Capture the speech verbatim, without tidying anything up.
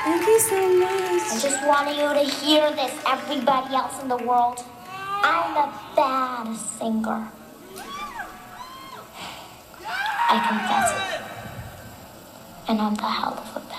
Thank you so much. I just wanted you to hear this, everybody else in the world. I'm the baddest singer. I confess it. And I'm the hell of a